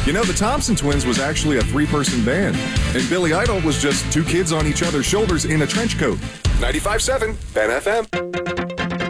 You know, the Thompson Twins was actually a three-person band, and Billy Idol was just two kids on each other's shoulders in a trench coat. 95.7 Ben FM.